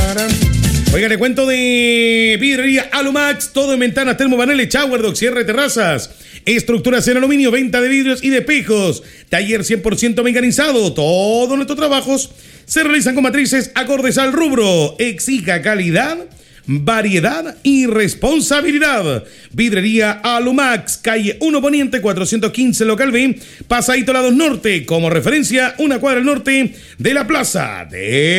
Oiga, le cuento de Vidrería Alumax, todo en ventanas, termopaneles, shower, dock, cierre, terrazas, estructuras en aluminio, venta de vidrios y de espejos, taller 100% mecanizado. Todos nuestros trabajos se realizan con matrices acordes al rubro. Exija calidad, variedad y responsabilidad. Vidrería Alumax, calle 1 Poniente 415, local B, Pasadito Lados Norte, como referencia, una cuadra al norte de la Plaza de